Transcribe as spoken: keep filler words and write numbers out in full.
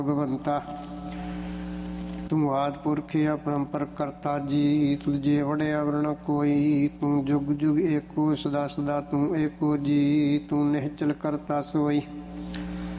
ਭਗਵੰਤਾ ਤੂੰ ਆਦਿ ਪੁਰਖ ਅਪਰੰਪਰ ਕਰਤਾ ਜੀ, ਤੁਝੇ ਵੜਿਆ ਵਰਣ ਕੋਈ। ਤੂੰ ਜੁਗ ਜੁਗ ਏਕੋ, ਸਦਾ ਸਦਾ ਤੂੰ ਏਕੋ ਜੀ, ਤੂੰ ਨਿਹਚਲ ਕਰਤਾ ਸੋਈ।